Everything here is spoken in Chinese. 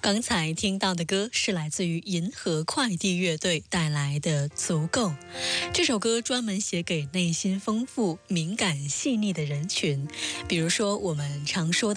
刚才听到的歌是来自于银河快递乐队带来的《足够》。这首歌专门写给内心丰富、敏感细腻的人群，比如说我们常说的